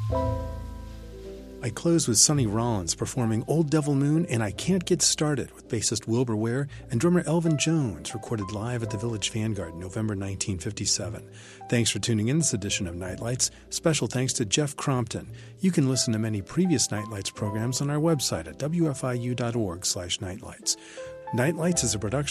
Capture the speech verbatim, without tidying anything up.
I close with Sonny Rollins performing Old Devil Moon and I Can't Get Started with bassist Wilbur Ware and drummer Elvin Jones, recorded live at the Village Vanguard in November nineteen fifty-seven. Thanks for tuning in this edition of Nightlights. Special thanks to Jeff Crompton. You can listen to many previous Nightlights programs on our website at w f i u dot org slash nightlights. Nightlights is a production